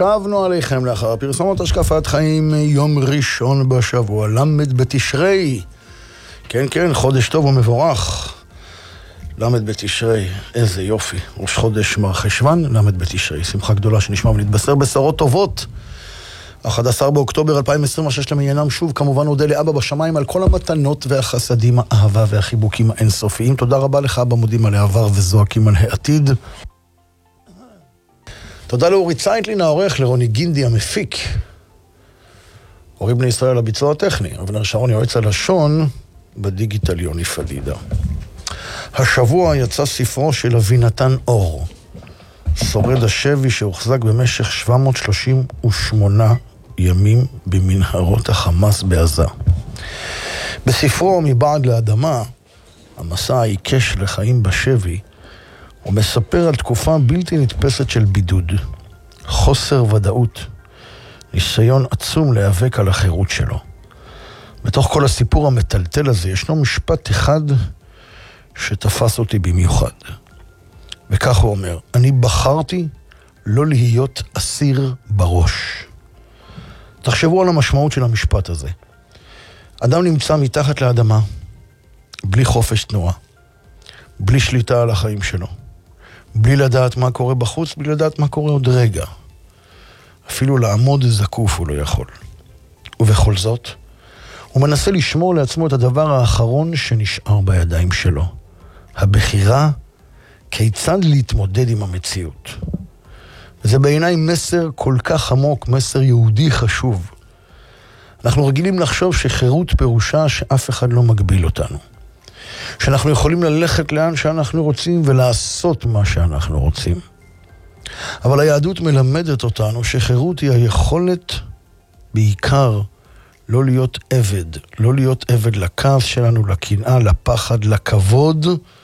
שבנו עליכם לאחר פרסומות השקפת חיים יום ראשון בשבוע, למד בתשרי. כן, כן, חודש טוב ומבורך. למד בתשרי, איזה יופי. ראש חודש מרחשוון, למד בתשרי. שמחה גדולה שנשמע ונתבשר בשורות טובות. 11 באוקטובר 2026 למעיינם שוב, כמובן נודה לאבא בשמיים על כל המתנות והחסדים, האהבה והחיבוקים האינסופיים. תודה רבה לך, אבא, מודים על העבר וזועקים על העתיד. תודה לאורי צייטלין העורך, לרוני גינדי המפיק, אורי בני ישראל הביצוע הטכני, אבנר שרון יועץ הלשון, בדיגיטל יוני פדידה. השבוע יצא ספרו של אבינתן אור, שורד השבי שהוחזק במשך 738 ימים במנהרות החמאס בעזה. בספרו מבעד לאדמה, המסע העיקש לחיים בשבי, הוא מספר על תקופה בלתי נתפסת של בידוד, חוסר ודאות, ניסיון עצום להיאבק על החירות שלו. בתוך כל הסיפור המטלטל הזה ישנו משפט אחד שתפס אותי במיוחד. וכך הוא אומר, אני בחרתי לא להיות אסיר בראש. תחשבו על המשמעות של המשפט הזה. אדם נמצא מתחת לאדמה, בלי חופש תנועה, בלי שליטה על החיים שלו, בלי לדעת מה קורה בחוץ, בלי לדעת מה קורה עוד רגע. אפילו לעמוד זקוף הוא לא יכול. ובכל זאת, הוא מנסה לשמור לעצמו את הדבר האחרון שנשאר בידיים שלו. הבחירה כיצד להתמודד עם המציאות. וזה בעיניי מסר כל כך עמוק, מסר יהודי חשוב. אנחנו רגילים לחשוב שחירות פירושה שאף אחד לא מגביל אותנו. שאנחנו יכולים ללכת לאן שאנחנו רוצים ולעשות מה שאנחנו רוצים. אבל היהדות מלמדת אותנו שחירות היא היכולת בעיקר לא להיות עבד. לא להיות עבד לכעס שלנו, לקנאה, לפחד, לכבוד,